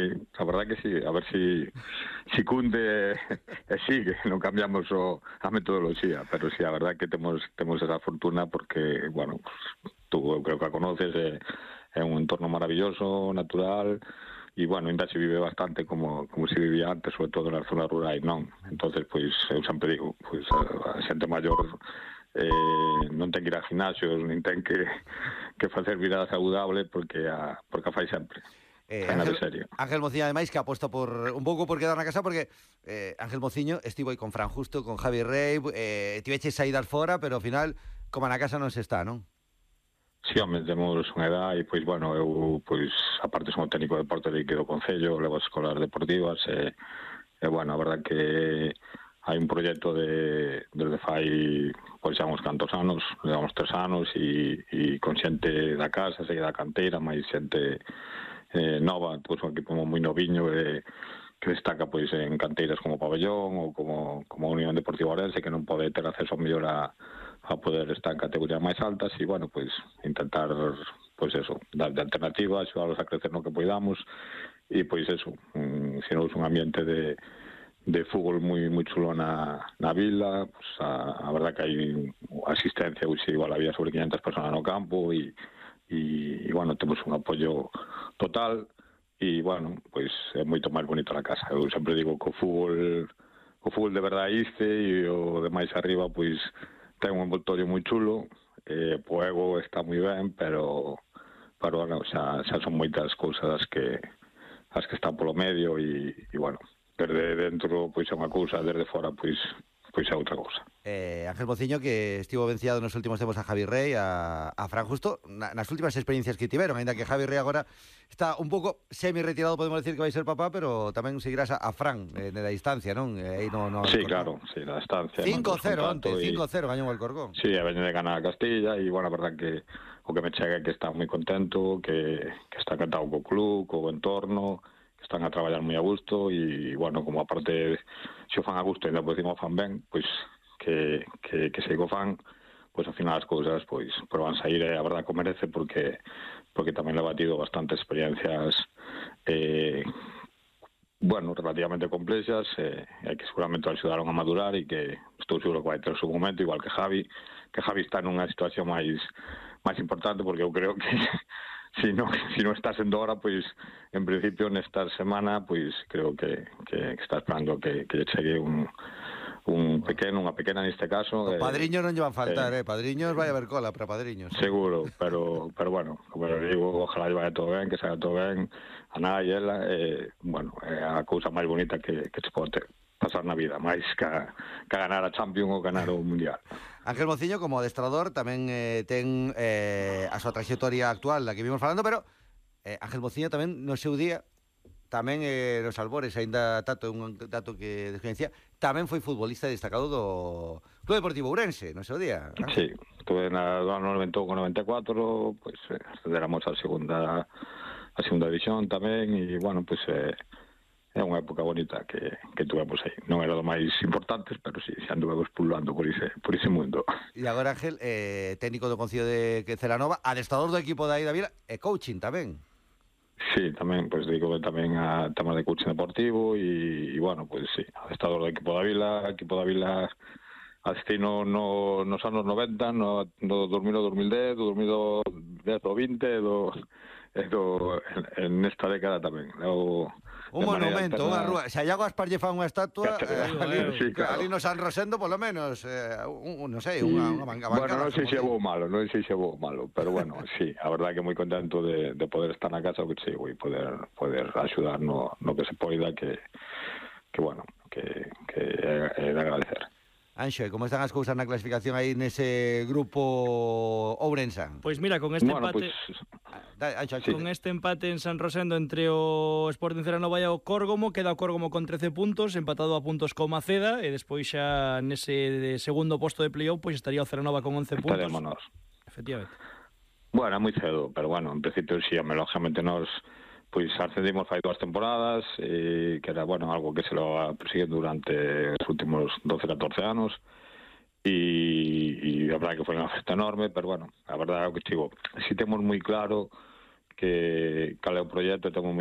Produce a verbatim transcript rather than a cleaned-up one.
sí, a verdad que sí, a ver si si cunde e sigue, non cambiamos o, a metodoloxía, pero sí, a verdad que temos temos esa fortuna porque, bueno, pues, tú eu creo que a conoces, é, é un entorno maravilloso, natural, e, bueno, ainda se vive bastante como, como se vivía antes, sobre todo nas zonas rurais, non? Entonces, pois, eu sempre digo, pois, a, a xente maior eh, non ten que ir a gimnasios, nin ten que, que facer vida saudable porque a, porque a fai sempre. Eh, Ángel, Ángel Mociño, ademais, que aposta por un pouco por quedar na casa, porque eh, Ángel Mociño estivo aí con Fran Justo, con Javi Rey, eh, tiveches saídas fora, pero ao final, como na casa non se está, non? Si, sí, home, temos unha edad e, pois, bueno, eu, pois, aparte son técnico de deporte de do Concello, levo as escolas deportivas e, e, bueno, a verdad que hai un proxecto de, desde fai, pois, xa uns cantos anos, levamos tres anos e, e con xente da casa, xente da canteira, máis xente eh, nova, pois un equipo moi noviño eh, que destaca pois en canteiras como Pabellón ou como, como a Unión Deportiva Ourense, que non pode ter acceso mellor a, a poder estar en categorías máis altas e, bueno, pois intentar, pois eso, dar de alternativa, axudalos a crecer no que poidamos e, pois eso, um, xeros un ambiente de de fútbol moi moi chulo na, na vila, pues a, a verdad que hai asistencia, pois igual había sobre quinhentas personas no campo e e, bueno, temos un apoio total e, bueno, pois é moito máis bonito na casa. Eu sempre digo que o fútbol o fútbol de verdade iste e o de máis arriba, pois ten un envoltorio moi chulo, eh, o ego está moi ben, pero pero, bueno, xa, xa son moitas cousas as que as que están polo medio e, e bueno, desde dentro pois é unha cousa, desde fora pois pois é outra cousa. Eh, Ángel Mociño, que estivo venciado nos últimos tempos a Javi Rey, a, a Fran Justo, na, nas últimas experiencias que tiveron, ainda que Javi Rey agora está un pouco semi-retirado, podemos decir que vai ser papá, pero tamén seguirás a, a Fran eh, da distancia, non? Eh, aí no, no sí, claro, sí, na distancia. cinco cero onte, cinco cero gañou o Alcorcón. Sí, a veñe de ganar a Castilla e, bueno, a verdad que o que me chega é que está moi contento, que, que está encantado co club, co entorno, que están a traballar moi a gusto e, bueno, como aparte se o fan a gusto e ainda por cima o fan ben, pois que, que, que se o fan, pois ao final as cousas pois, pois van sair, e a verdad que o merece porque porque tamén le ha batido bastantes experiencias eh, bueno, relativamente complexas e eh, que seguramente o axudaron a madurar e que estou seguro que vai ter o seu momento, igual que Javi, que Javi está nunha situación máis máis importante porque eu creo que si non si non está sendo ahora, pois en principio nesta semana pois creo que, que, que está esperando que, que lle chegue un un pequeno, unha pequena neste caso. Os padriños non lle van faltar, eh, eh padriños vai haber cola para padriños. Seguro, pero pero bueno, como eu digo, ojalá lle vaya todo ben, que salga todo ben, a nada e ela, eh, bueno, é a cousa máis bonita que, que se pode ter, pasar na vida, máis que a, que a ganar a Champions ou ganar o Mundial. Ángel Mociño, como adestrador, tamén eh, ten eh, a súa trayectoria actual, da que vimos falando, pero eh, Ángel Mociño tamén no seu día, tamén eh, nos albores, aínda tato, un dato que desconhecía, tamén foi futbolista destacado do Club Deportivo Ourense, no seu día. ¿Eh? Sí, estuve na do ano noventa e un con noventa e catro, pois pues, eh, ascenderamos a segunda a segunda división tamén e, bueno, pois pues, eh, é unha época bonita que, que tuvemos aí. Non era do máis importantes, pero sí, xa anduvemos pululando por ese, por ese mundo. E agora, Ángel, eh, técnico do Concello de Celanova, adestrador do equipo da Ida Vila e coaching tamén. Sí, tamén, pois, pues, digo tamén a temas de coaching deportivo e, e bueno, pois pues, sí, adestrador do equipo da Vila, equipo da Vila asistí no, no, nos anos noventa, no, no dos mil ao dos mil dez, do dos mil dez ao vinte, do, do, en, en esta década tamén. O, un monumento, unha rúa. Se a Iago Aspar lle fan unha estatua, eh, ali, sí, claro. Ali no San Rosendo, polo menos, eh, un, non sei, unha, unha banca. Bueno, non sei se é bo malo, non sei se é bo malo, pero bueno, sí, a verdade que moi contento de, de poder estar na casa, que sí, e poder, poder axudar no, no que se poida, que, que bueno, que, que é, é de agradecer. Anxo, como están as cousas na clasificación aí nese grupo Ourense? Pois mira, con este bueno, empate pues, Dale, Anxo, Anxo. Con este empate en San Rosendo entre o Sporting Celanova e o Córgomo, queda o Córgomo con trece puntos, empatado a puntos co Maceda, e despois xa nese segundo posto de playoff pois estaría o Celanova con once puntos. Estaremos nós. Efectivamente. Bueno, moi cedo, pero bueno, en principio si, sí, lógicamente nós pois ascendimos fai dúas temporadas, e que era, bueno, algo que se lo va persiguiendo durante os últimos doce a catorce anos, e, e a verdade que foi unha festa enorme, pero bueno, a verdade é que, chico, si temos moi claro que cal é o proxecto, temos moi